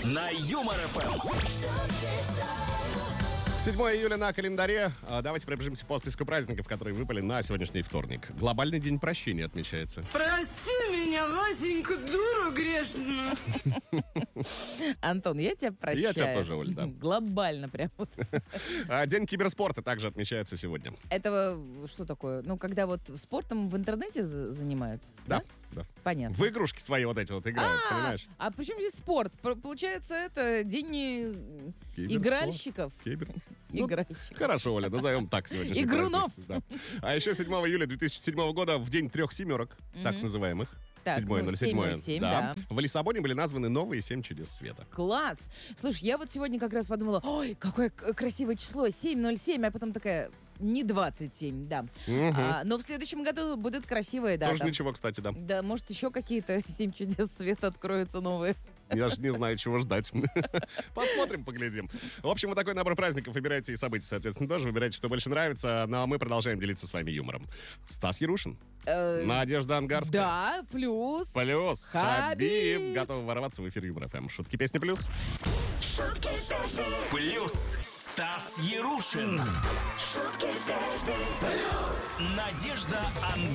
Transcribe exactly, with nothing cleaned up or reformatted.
на Юмор ФМ. седьмое июля на календаре. Давайте пробежимся по списку праздников, которые выпали на сегодняшний вторник. Глобальный день прощения отмечается. Прости меня, Васенька, дура грешная. Антон, я тебя прощаю. Я тебя тоже, Оль, да. Глобально прям вот. День киберспорта также отмечается сегодня. Это что такое? Ну, когда вот спортом в интернете за- занимаются? Да, да. Понятно. В игрушки свои вот эти вот играют, А, понимаешь? а при чем здесь спорт? П- Получается, это день э, Киберспорт. игральщиков. Кибер. Игральщиков. Хорошо, Оля, назовем так сегодняшний Игрунов. праздник. Да. А еще седьмое июля две тысячи седьмого года, в день трех семерок, так называемых. Так, седьмое ну, ноль седьмое. семь ноль семь, да. В Лиссабоне были названы новые семь чудес света. Класс! Слушай, я вот сегодня как раз подумала, ой, какое к- красивое число, семь ноль семь, а потом такая, не двадцать семь, да. А, но в следующем году будет красивая дата. Тоже ничего, кстати, да. Да, может, еще какие-то семь чудес света откроются новые. Я же не знаю, чего ждать. Посмотрим, поглядим. В общем, вот такой набор праздников. Выбирайте и события, соответственно, тоже. Выбирайте, что больше нравится. Ну, а мы продолжаем делиться с вами юмором. Стас Ярушин. Надежда Ангарская. Да, плюс. Плюс. Хабиб. Хабиб. Готовы ворваться в эфир Юмор ФМ. Шутки, песни, плюс. Шутки песни, Плюс Стас Ярушин. шутки песни, Надежда Ангарская.